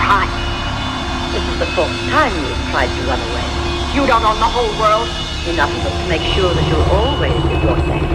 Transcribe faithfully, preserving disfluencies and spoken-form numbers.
crying. This is the fourth time you've tried to run away. You don't own the whole world. Enough of it to make sure that you'll always be brought back.